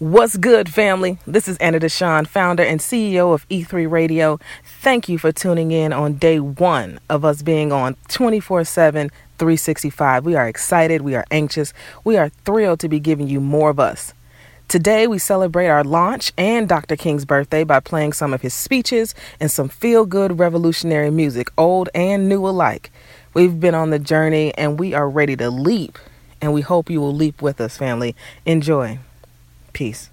What's good, family? This is Anna Deshawn, founder and CEO of E3 Radio. Thank you for tuning in on day one of us being on 24/7, 365. We are excited. We are anxious. We are thrilled to be giving you more of us. Today, we celebrate our launch and Dr. King's birthday by playing some of his speeches and some feel-good revolutionary music, old and new alike. We've been on the journey and we are ready to leap, and we hope you will leap with us, family. Enjoy. Peace.